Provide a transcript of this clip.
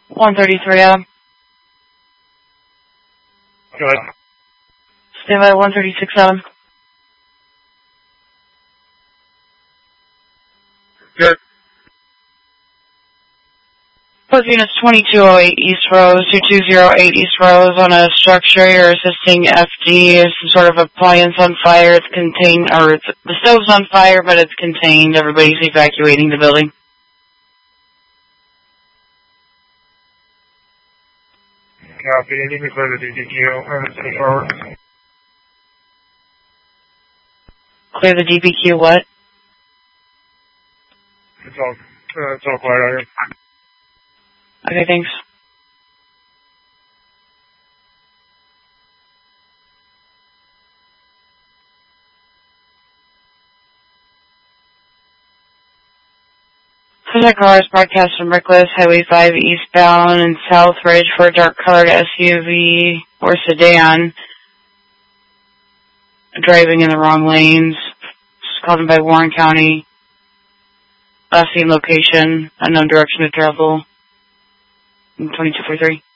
133 Adam. Go ahead. Stand by 136 Adam. Good. Both units 2208 East Rose, 2208 East Rose on a structure. You're assisting FD. Is some sort of appliance on fire. It's contained, or the stove's on fire, but it's contained. Everybody's evacuating the building. Copy. You need to clear the DPQ and stay forward. Clear the DPQ what? It's all quiet out here. Okay, thanks. Suspect car is broadcast from Brickless, Highway 5 eastbound and Southridge for a dark colored SUV or sedan. Driving in the wrong lanes. Called in by Warren County. Last seen location, unknown direction of travel. 2243.